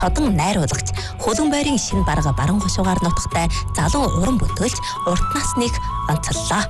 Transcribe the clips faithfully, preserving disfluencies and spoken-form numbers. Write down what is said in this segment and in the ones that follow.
Одон найруулагч хөлөн байрын шинэ барга баран гошуугаар нутагтай залуу уран бүтээлч урт насныг онцоллоо.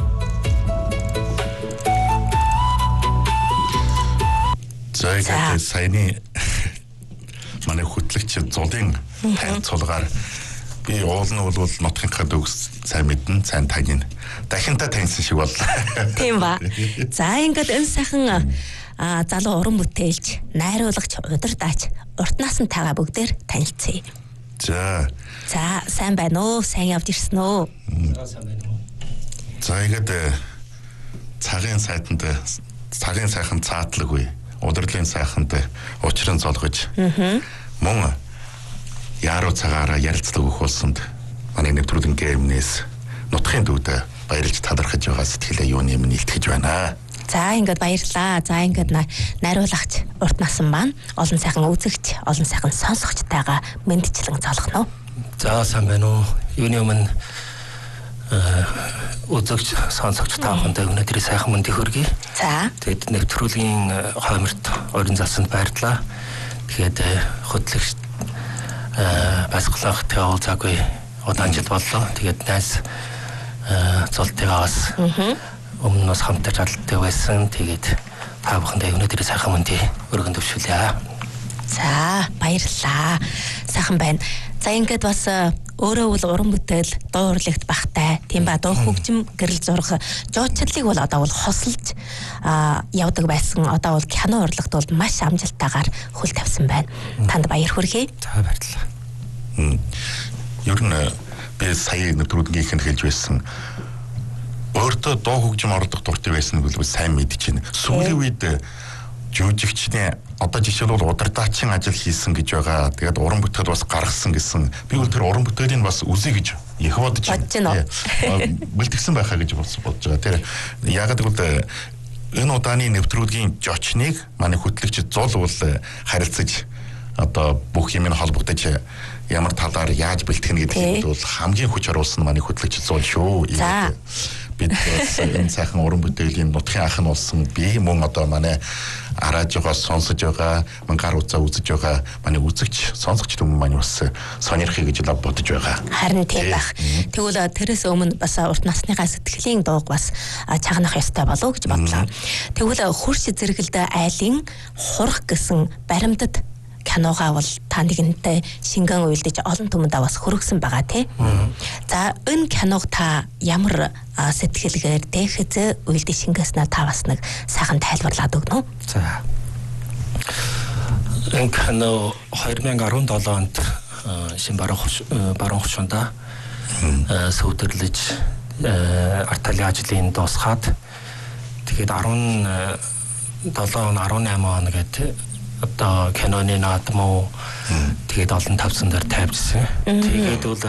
За ингээд саяны манай хөтлөгч зулын танилцуулгаар би уулын бол нутгийнхаа дөгс сайн мэдэн сайн таньна. Дахин та таньсан шиг боллоо. Тийм ба. За ингээд энэ сайхан а залуу уран бүтээлч, найруулагч, удирдаач, урт насантайгаа бүгдээр танилцъя. За. За, сайн байна уу? Сайн явж ирсэн үү? За, сайн байна уу? За, ингээд цагийн сайтанд цагийн сайхан цаатлаггүй, удирдлын сайханд учран золгож. Аа. Мөн яруу цагаараа ярилцлага өгөх болсонд манай нэвтрүүлэн геймнээс нутгийн дүүд баярлж талархаж байгаа сэтгэлээ юуны өмнө илтгэж байна. За ингээд баярлаа. За ингээд найруулагч урт насан маань олон сайхан үзэгч, олон сайхан сонсогчтойгоо мэндчлэн золгоно. За сайн байна уу? Юуны өмнө үзэгч, сонсогч та бүхэндээ өнөөдрийн сайхан мэндийг хүргэе. За. Тэгэд нэвтрүүлгийн хойморт орон засанд баярлаа. Тэгээд хөтлөгч басгалах тэол цаггүй удаан жил боллоо. Тэгээд найс золтойгоо бас өмнө нь хамтарч алтай байсан. Тэгээд та бүхэндээ өнөөдрийн сайхан мэндийг өргөн төвшүүлье. За баярлаа. Сайхан байна. За ингээд бас өөрөө бол уран бүтээл, дуу урлагт багтай, тийм ба дуу хөгжим, гэрэл зураг, жуучлалыг бол одоо бол хосолж явдаг байсан. Одоо бол кино урлагт бол маш амжилттайгаар хөл тавьсан байна. Танд баяр хүргэе. За баярлалаа. Ер нь би сая нэвтрүүлгийнх нь хэлж байсан. Өөртөө дуу хөгжим орлох дуртай байсан бол сайн мэдэж байна. Сүүлийн үед жүжигчний одоо жишээлбэл удирдаачийн ажил хийсэн гэж байгаа. Тэгээд уран бүтээл бас гаргасан гэсэн. Би бол тэр уран бүтээлийн бас үзье гэж их бодож байна. Бэлтгэсэн байхаа гэж бодож байгаа. Тэр ягаад гэвэл энэ удааны нэвтрүүлгийн жочныг манай хөтлөгч зул бол харилцаж одоо бүх юм нь холбогдож ямар талаар яаж бэлтгэнэ гэдгийг бол хамгийн хүч оруулсан манай хөтлөгч зул шүү. Бид энэ сайхан уран бүтээлийн нутгийн ах нь болсон би мөн одоо манай арааж байгаа сонсож байгаа ман гар утсаа үзэж байгаа манай үзэгч сонсогч хүмүүс маань бас сонирхъя гэж бодож байгаа. Харин тийм байх. Тэгвэл тэрээс өмнө бас урт насныхаа сэтгэлийн дууг бас чагнах ёстой болов уу гэж бодлоо. Тэгвэл хурш зэрэгэлдэ айлын хурх гэсэн баримтат киногаа бол та нэгэнтэй шингэн уйлдэж олон түмэндээ бас хөргсөн байгаа тий. За энэ киног та ямар сэтгэлгээр дэхэз уйлдэж шингээснээр та бас нэг сайхан тайлбарлаад өгнө үү? За. Энэ кино две тысячи десять онд шин баруун баруун хушунда сүйдэрлэж арталийн ажлын дуусгаад тэгээд десεπτон десeight он гэдэг одоо киноны наадмуу тэгээд олон тавсан дээр тавьжсэн. Тэгээд бол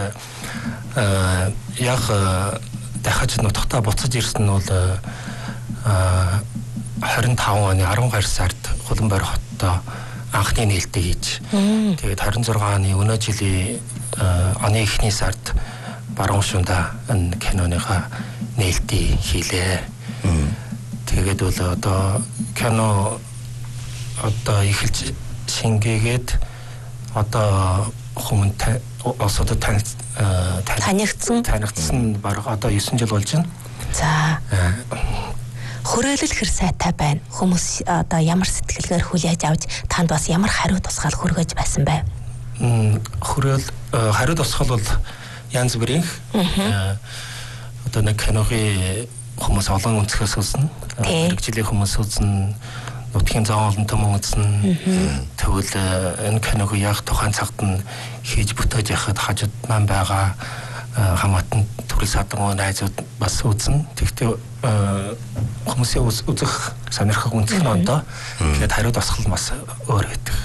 яг дахиж нутагтаа буцаж ирсэн нь бол twenty-five оны twelve сард Хуланбайр хоттой анхны нээлттэй хийж тэгээд twenty-six оны өнөө жилийн оны эхний сард баруун шунда энэ киноныхаа нээлтийг хийлээ. Тэгээд бол одоо кино одоо эхэлж шингээгээд одоо хүмүүст осод танигдсан танигдсан бараг одоо nine жил болж байна. За. Хүрээлэл хэр сайтай байна. Хүмүүс одоо ямар сэтгэлгээр хүлээж авч танд бас ямар хариу тусгаал хүргэж байсан бэ? Хүрээл хариу тусгаал бол янз бүрийн. Одоо нэг киногийн хүмүүс олон өнцгөөс үзнэ. Хэрэгжлийн хүмүүс үзнэ. Нутгийн зам олон төмөн үзсэн. Тэгвэл энэ киног яг тухайн цагт нь хийж бүтээж яхад хажууд маань байгаа хамаатан төрөл садан найзууд бас үзнэ. Тэгтээ хүмүүсийн үзэх сонирхох үнцэх нь ондоо. Тэгээд хариу тусгал бас өөр байдаг.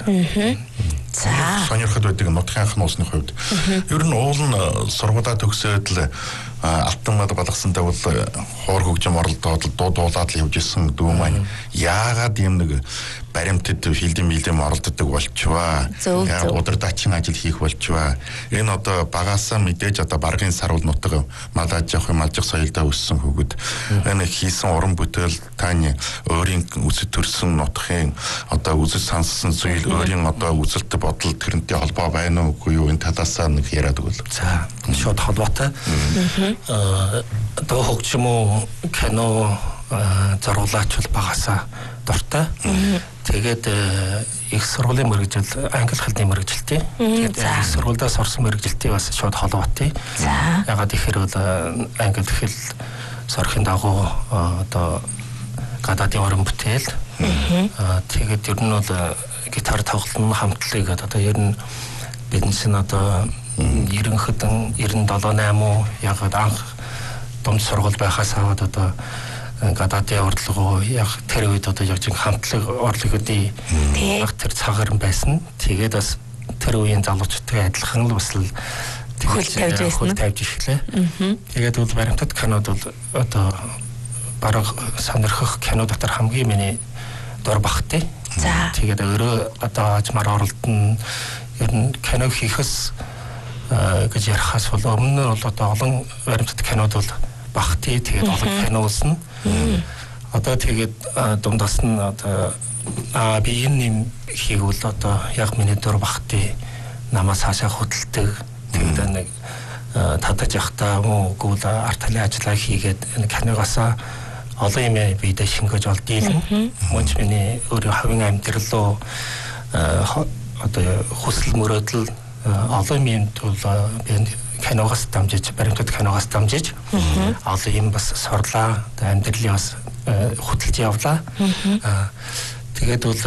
За. Сонирхоод байдаг нутгийн анхны усны хувьд ер нь уул нь сургуулаа төгсөөд л алтан болгосонтой бол хоор хөгжим оролдоод дуу дуулаад л явж исэн дүү маань яагаад юм нэг баримтад филдим мэлдэм оролддог болчваа. Яг удирдаачин ажил хийх болчваа. Энэ одоо багаасаа мэдээж одоо баргын сарвал нутаг малаж явах малжих соёлдоо өссөн хөгөд энэ хийсэн уран бүтээл таны өөрийн үсэт төрсөн нутгийн одоо үсэт сонссон зүйл өөрийн одоо үзэлт бодол тэрнтэй холбоо байна уу үгүй юу энэ талаасаа нэг яриад өгвөл. За шууд холбоотой. Аа дуу хөгжим үү кино зориулаач бол багаасаа дуртай. Тэгээд их сургуулийн мэргэжил англи хэлний мэргэжилтэй. Тэгээд их сургуульдаас орсон мэргэжилтэй бас шууд холбоотой. Ягаад гэхээр бол англи хэл сорхын дагуу одоо гадаадын уран бүтээл. Тэгээд ер нь бол гитар тоглоом хамтлагийг одоо ер нь биднээс нь одоо ерөнхийдөө девяносто семь уу ягаад анх дунд сургууль байхаас аваад одоо гадаадын урлагуу яг тэр үед одоо яг хамтлаг орлогуудын яг тэр цагаар байсан. Тэгээд бас тэр үеийн залуучдтай адилхан л бас л хөл тавьж байсан. Хөл тавьж ишлээ. Тэгээд бол баримтат кинод бол одоо бараг сонирхох кино дотор хамгийн миний дор багтай. Тэгээд өөрөө одоо ажмаар оролдсон ер нь кино хийхээс гэж ярихаас бол өмнө нь бол одоо олон баримтат кинод бол багтай тэгээд олон кино улсна. Одоо тэгээд дундаас нь одоо а би энэ юм хийгүүл одоо яг миний дор багтай намаас хаашаа хөдөлдөг тэгээд нэг татаж явахдаа мөн үгүй арт талын ажиллаа хийгээд энэ киногоосаа олон юм бидээ шингээж бол дийлэн. Мөнч миний өөрийн хувийн амьдрал руу одоо хүсэл мөрөөдөл олон юмд бол би киногоос дамжиж баримтат киногоос дамжиж олон юм бас сорлаа амьдралын бас хөдөлж явлаа. Тэгээд бол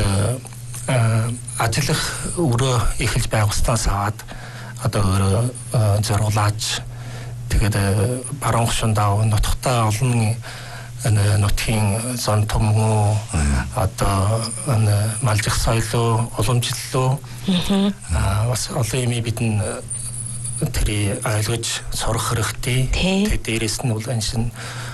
ажиллах өрөө эхэлж байгууснаас аваад одоо өөрөө зориулаач тэгээд баруун гушундаа нутгатаа олон нутгийн зон томгоо одоо малжих соёлоо уламжлалоо бас олон юм бидэн тэр ойлгож сурах хэрэгтэй. Тэгээд дээрэс нь бол энэ шин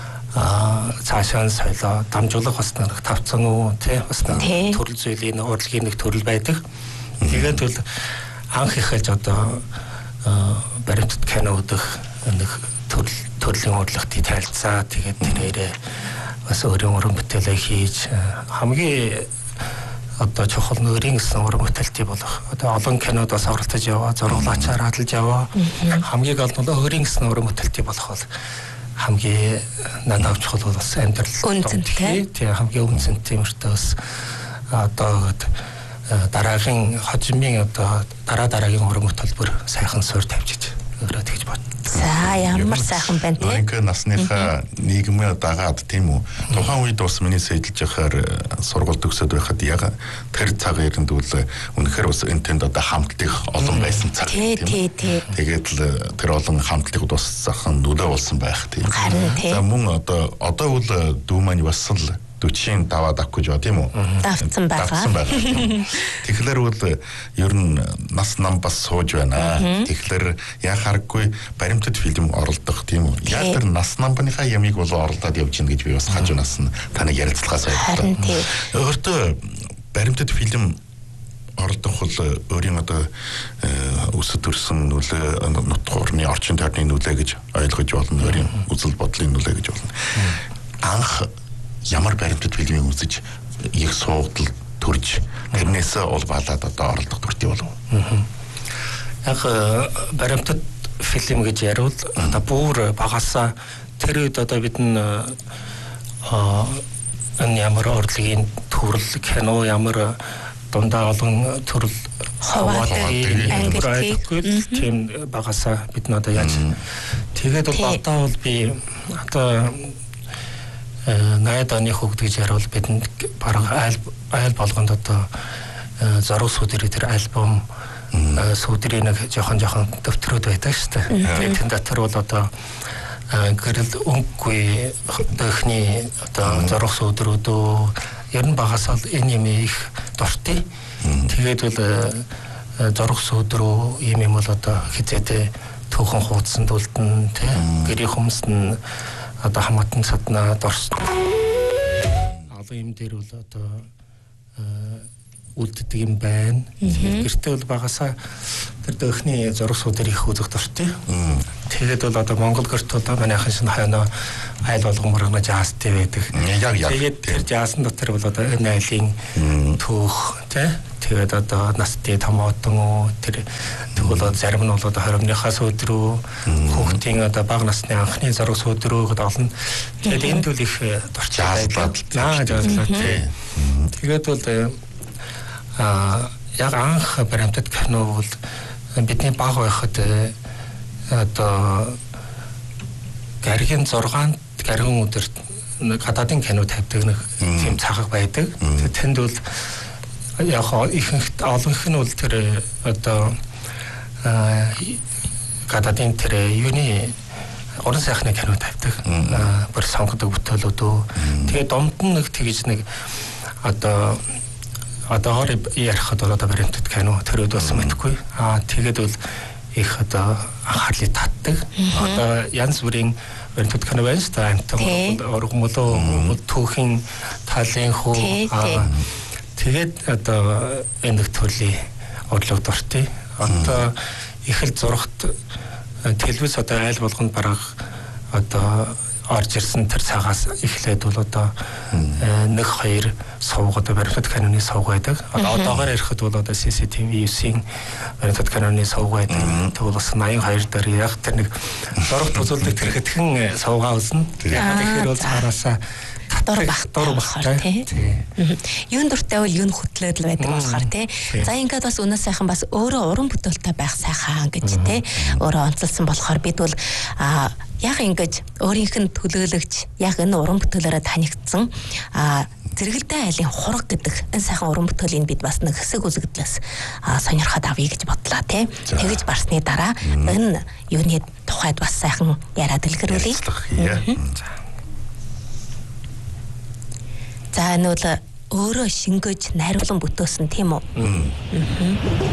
а цаашаа соёлоо дамжуулах бас нэг тавцсан уу тий бас төрөл зүйлийн урлагийн нэг төрөл байдаг. Тэгээд бол анх эхэлж одоо баримтат кино удах нэг төрөл төрлийн урлагтыг танилцаа. Тэгээд тэрээрээ бас өөрийн уран бүтээлээ хийж хамгийн одоо чухал нөрийн гэсэн уран бүтээлтэй болох. Одоо олон кинод бас оролцож яваа, зурглаачаар хадалж яваа. Хамгийн гол нь өөрийн гэсэн уран бүтээлтэй болох бол хамгийн надад чухал бол бас амьдрал үнцэнтэй. Тийм хамгийн үнцэнтэй мөртөө бас одоо дараагийн хожимын одоо дараа дараагийн уран бүтээлбэр сайхан суурь тавьж өөрөө тэгж бод. За ямар сайхан байна те. Өөрийнхөө насныхаа нийгмээ дагаад тийм үү. Тухайн үед бас миний сэдэлж яхаар сургууль төгсөөд байхад яг тэр цаг эрэнд бол үнэхээр бас энтэнд одоо хамтлах олон байсан цаг тийм үү. Тэгээд л тэр олон хамтлагд бас захан нөлөө болсон байх тийм. За мөн одоо одоо бол дүү маань бас л дүүчийн даваад авах гэж бод тийм үү? Давцсан байгаа. Давцсан байгаа. Тэгэхээр бол ер нь нас нам бас сууж байна. Тэгэхээр яа хараггүй баримтат фильм оролдох тийм үү? Яг тэр нас намныхаа ямиг бол оролдоод явж гин гэж би бас хажуунаас нь таныг ярилцлагаас ойлголоо. Өөртөө баримтат фильм оролдох бол өөрийн одоо өсөд төрсөн нөлөө нутгуурны орчин тойрны нөлөө гэж ойлгож болно. Өөрийн үзэл бодлын нөлөө гэж болно. Анх ямар баримтат фильмийг үзэж их суугдал төрж тэрнээс улбаалаад одоо оролдох төртий болов. Яг баримтат фильм гэж яриул одоо бүр багасаа тэр үед одоо бид нь энэ ямар урлагийн төрөл кино ямар дундаа олон төрөл хаваатай англи тийм багасаа бид нь одоо яаж тэгээд бол одоо бол би одоо найд оны хөгд гэж яриул бидэнд бараг айл айл болгонд одоо зураг сүдэрийн тэр альбом сүдэрийн нэг жоохон жоохон дэвтрүүд байдаг шүү дээ. Тэгээд энэ дотор бол одоо гэрэл өнгөгүй дөхний одоо зураг сүдрүүдөө ер нь багасаа энэ юм их дуртай. Тэгээд бол зураг сүдрүү юм юм бол одоо хизээдээ түүхэн хуудсан дүлдэн тий гэрийн хүмүүс нь одоо хамаатан цаднаад орсон. Одоо юм дээр бол одоо үлддэг юм байна. Гэртээ бол багасаа тэр дөхний зургсуудаар их үзэх дуртай. Тэгээд бол одоо Монгол гэрт одоо манайхан шинэ хойноо айл болгон мөргөж жаастай байдаг. Яг яг. Тэгээд тэр жаасан дотор бол одоо энэ айлын түүх тий. Тэгээд одоо настай томоотон тэр тэгвэл зарим нь бол одоо хоримныхаас өдрөө хүүхдийн одоо бага насны анхны зураг өдрөө гэдэг олон. Тэгээд энд бол их дуртай байдаг. Жааслаа тий. Тэгээд бол а яг анх баримтат кино бол бидний бага байхад одоо гаригийн зургаанд гаригийн өдөрт гадаадын кино тавьдаг нэг тийм цагааг байдаг. Тэнд бол яг ихэнх олон их нь бол тэр одоо гадаадын тэр юуны орон сайхны кино тавьдаг. Бүр сонгодог бүтээлүүд. Тэгээ домд нь нэг тэгж нэг одоо одоогоор ярихад бол одоо баримтат кино тэр үед бас мэдхгүй. Аа тэгээд бол их одоо анхаарлыг татдаг. Одоо янз бүрийн баримтат кино байна шүү дээ. Амтан ургамлуу түүхийн талын хүү. Аа тэгээд одоо энэ төрлийн орлого дуртай. Одоо их л зургт телевиз одоо айл болгонд бараг одоо орж ирсэн тэр цагаас эхлээд бол одоо нэг хоёр сувг одоо баримтат каноны сувг байдаг. Одоо одоогоор ирэхэд бол одоо си си ти ви нine баримтат каноны сувг байдаг. Тэгвэл бас ninety two дээр яг тэр нэг зургт үзүүлдэг тэр хэдхэн сувгаа үзэн. Яг тэгэхээр бол цаараасаа татвар бах татвар бах тий. Юун дуртай бол юун хөтлөөд л байдаг болохоор тий. За ингээд бас өнөө сайхан бас өөрөө уран бүтээлтэй байх сайхан гэж тий. Өөрөө онцлсан болохоор бид бол а яг ингэж өөрийнх нь төлөөлөгч яг энэ уран бүтээлээрээ танигдсан а зэрэгэлдээ айлын хураг гэдэг энэ сайхан уран бүтээлийн бид бас нэг хэсэг үзэгдлээс сонирхоод авъя гэж бодлоо тий. Тэгэж барсны дараа энэ юуны тухайд бас сайхан яриад дэлгэрүүлье. За энэ бол өөрөө шингэж найруулан бүтээсэн тийм үү?